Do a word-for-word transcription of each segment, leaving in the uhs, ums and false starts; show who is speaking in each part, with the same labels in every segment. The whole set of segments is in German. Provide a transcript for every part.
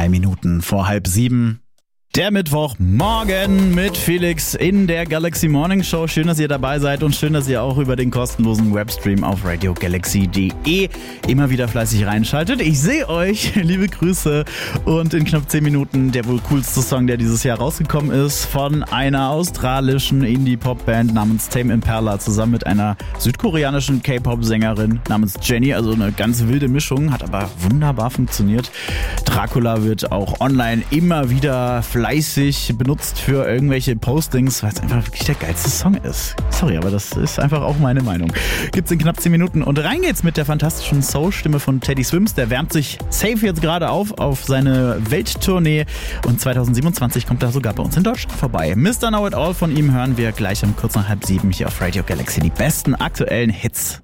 Speaker 1: Drei Minuten vor halb sieben. Der Mittwochmorgen mit Felix in der Galaxy Morning Show. Schön, dass ihr dabei seid und schön, dass ihr auch über den kostenlosen Webstream auf radio galaxy punkt de immer wieder fleißig reinschaltet. Ich sehe euch, liebe Grüße. Und in knapp zehn Minuten der wohl coolste Song, der dieses Jahr rausgekommen ist, von einer australischen Indie-Pop-Band namens Tame Impala zusammen mit einer südkoreanischen K-Pop-Sängerin namens Jennie. Also eine ganz wilde Mischung, hat aber wunderbar funktioniert. Dracula wird auch online immer wieder fleißig benutzt für irgendwelche Postings, weil es einfach wirklich der geilste Song ist. Sorry, aber das ist einfach auch meine Meinung. Gibt's in knapp zehn Minuten und rein geht's mit der fantastischen Soul-Stimme von Teddy Swims. Der wärmt sich safe jetzt gerade auf auf seine Welttournee und zwanzig siebenundzwanzig kommt er sogar bei uns in Deutschland vorbei. Mister Know It All von ihm hören wir gleich um kurz nach halb sieben hier auf Radio Galaxy. Die besten aktuellen Hits.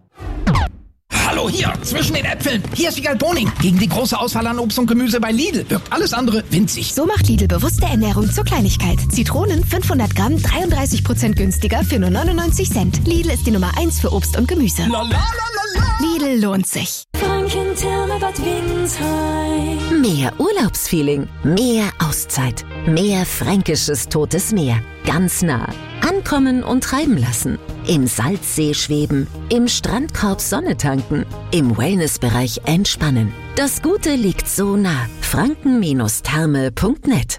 Speaker 2: Hallo hier, zwischen den Äpfeln. Hier ist Wiegald Boning. Gegen die große Auswahl an Obst und Gemüse bei Lidl wirkt alles andere winzig.
Speaker 3: So macht Lidl bewusste Ernährung zur Kleinigkeit. Zitronen fünfhundert Gramm, dreiunddreißig Prozent günstiger für nur neunundneunzig Cent. Lidl ist die Nummer eins für Obst und Gemüse.
Speaker 2: La, la, la, la, la.
Speaker 3: Lidl lohnt sich.
Speaker 4: Franken-Therme Bad Windsheim.
Speaker 5: Mehr Urlaubsfeeling, mehr Auszeit, mehr fränkisches Totes Meer. Ganz nah. Ankommen und treiben lassen. Im Salzsee schweben, im Strandkorb Sonne tanken, im Wellnessbereich entspannen. Das Gute liegt so nah. franken Therme punkt net.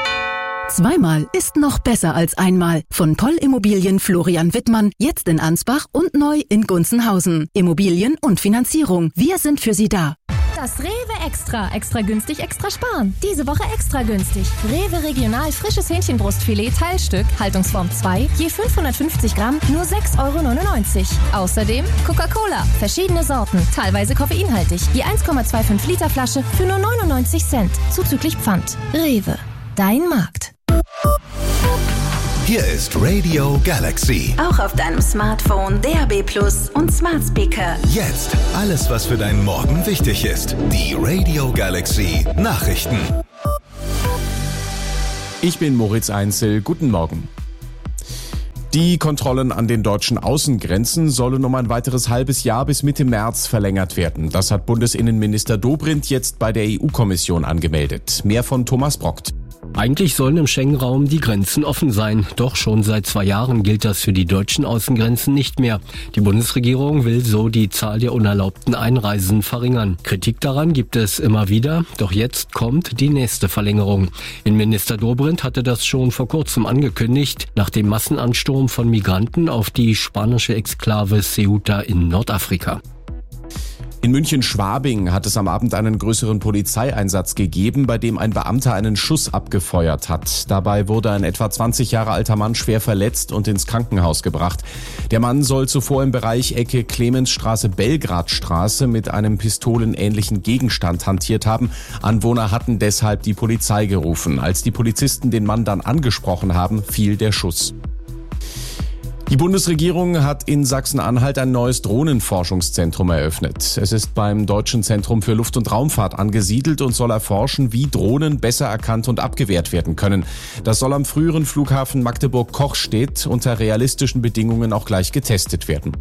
Speaker 6: Zweimal ist noch besser als einmal. Von Poll Immobilien Florian Wittmann, jetzt in Ansbach und neu in Gunzenhausen. Immobilien und Finanzierung. Wir sind für Sie da.
Speaker 7: Das Rewe Extra. Extra günstig, extra sparen. Diese Woche extra günstig. Rewe Regional frisches Hähnchenbrustfilet Teilstück, Haltungsform zwei, je fünfhundertfünfzig Gramm, nur sechs Euro neunundneunzig. Außerdem Coca-Cola, verschiedene Sorten, teilweise koffeinhaltig, je eins Komma fünfundzwanzig Liter Flasche für nur neunundneunzig Cent, zuzüglich Pfand. Rewe, dein Markt.
Speaker 8: Hier ist Radio Galaxy.
Speaker 9: Auch auf deinem Smartphone, D A B Plus und Smart Speaker.
Speaker 8: Jetzt alles, was für deinen Morgen wichtig ist. Die Radio Galaxy Nachrichten.
Speaker 10: Ich bin Moritz Einzel. Guten Morgen. Die Kontrollen an den deutschen Außengrenzen sollen um ein weiteres halbes Jahr bis Mitte März verlängert werden. Das hat Bundesinnenminister Dobrindt jetzt bei der E U-Kommission angemeldet. Mehr von Thomas Brockt.
Speaker 11: Eigentlich sollen im Schengen-Raum die Grenzen offen sein. Doch schon seit zwei Jahren gilt das für die deutschen Außengrenzen nicht mehr. Die Bundesregierung will so die Zahl der unerlaubten Einreisen verringern. Kritik daran gibt es immer wieder. Doch jetzt kommt die nächste Verlängerung. Innenminister Dobrindt hatte das schon vor kurzem angekündigt, nach dem Massenansturm von Migranten auf die spanische Exklave Ceuta in Nordafrika.
Speaker 10: In München-Schwabing hat es am Abend einen größeren Polizeieinsatz gegeben, bei dem ein Beamter einen Schuss abgefeuert hat. Dabei wurde ein etwa zwanzig Jahre alter Mann schwer verletzt und ins Krankenhaus gebracht. Der Mann soll zuvor im Bereich Ecke Clemensstraße-Belgradstraße mit einem pistolenähnlichen Gegenstand hantiert haben. Anwohner hatten deshalb die Polizei gerufen. Als die Polizisten den Mann dann angesprochen haben, fiel der Schuss. Die Bundesregierung hat in Sachsen-Anhalt ein neues Drohnenforschungszentrum eröffnet. Es ist beim Deutschen Zentrum für Luft- und Raumfahrt angesiedelt und soll erforschen, wie Drohnen besser erkannt und abgewehrt werden können. Das soll am früheren Flughafen Magdeburg-Kochstedt unter realistischen Bedingungen auch gleich getestet werden.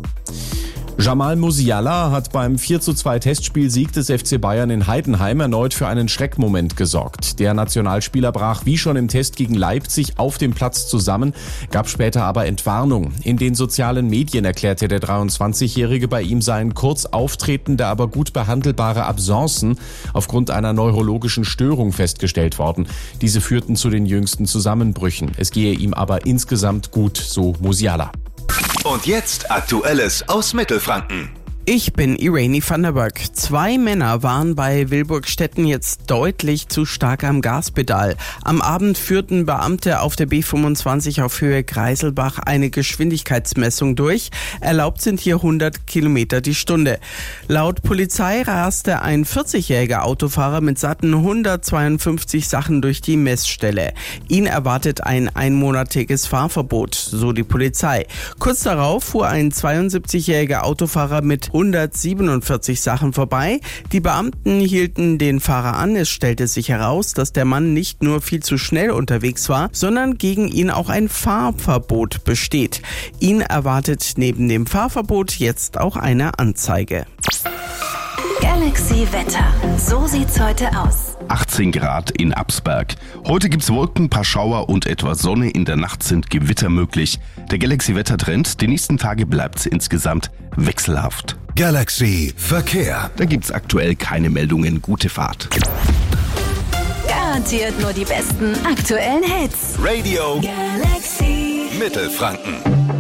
Speaker 10: Jamal Musiala hat beim vier zu zwei Testspielsieg des F C Bayern in Heidenheim erneut für einen Schreckmoment gesorgt. Der Nationalspieler brach wie schon im Test gegen Leipzig auf dem Platz zusammen, gab später aber Entwarnung. In den sozialen Medien erklärte der dreiundzwanzigjährige, bei ihm seien kurz auftretende, aber gut behandelbare Absencen aufgrund einer neurologischen Störung festgestellt worden. Diese führten zu den jüngsten Zusammenbrüchen. Es gehe ihm aber insgesamt gut, so Musiala.
Speaker 8: Und jetzt Aktuelles aus Mittelfranken.
Speaker 12: Ich bin Irene van der Berg. Zwei Männer waren bei Wilburgstetten jetzt deutlich zu stark am Gaspedal. Am Abend führten Beamte auf der B fünfundzwanzig auf Höhe Greiselbach eine Geschwindigkeitsmessung durch. Erlaubt sind hier hundert Kilometer die Stunde. Laut Polizei raste ein vierzigjähriger Autofahrer mit satten hundertzweiundfünfzig Sachen durch die Messstelle. Ihn erwartet ein einmonatiges Fahrverbot, so die Polizei. Kurz darauf fuhr ein zweiundsiebzigjähriger Autofahrer mit hundertsiebenundvierzig Sachen vorbei. Die Beamten hielten den Fahrer an. Es stellte sich heraus, dass der Mann nicht nur viel zu schnell unterwegs war, sondern gegen ihn auch ein Fahrverbot besteht. Ihn erwartet neben dem Fahrverbot jetzt auch eine Anzeige.
Speaker 9: Galaxy Wetter. So sieht's heute aus.
Speaker 13: achtzehn Grad in Absberg. Heute gibt's Wolken, paar Schauer und etwas Sonne. In der Nacht sind Gewitter möglich. Der Galaxy-Wettertrend, die nächsten Tage bleibt's insgesamt wechselhaft.
Speaker 8: Galaxy Verkehr.
Speaker 13: Da gibt's aktuell keine Meldungen. Gute Fahrt.
Speaker 9: Garantiert nur die besten aktuellen Hits.
Speaker 8: Radio
Speaker 9: Galaxy
Speaker 8: Mittelfranken.